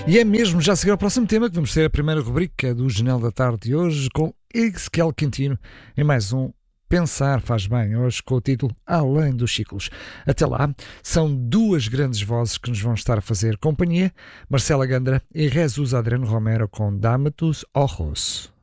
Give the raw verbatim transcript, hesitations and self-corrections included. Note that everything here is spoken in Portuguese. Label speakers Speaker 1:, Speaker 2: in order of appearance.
Speaker 1: E é mesmo já a seguir ao próximo tema que vamos ter a primeira rubrica do Jornal da Tarde de hoje com Ezequiel Quintino em mais um Pensar Faz Bem, hoje com o título Além dos Ciclos. Até lá, são duas grandes vozes que nos vão estar a fazer companhia, Marcela Gandra e Jesus Adriano Romero com Dame tus ojos.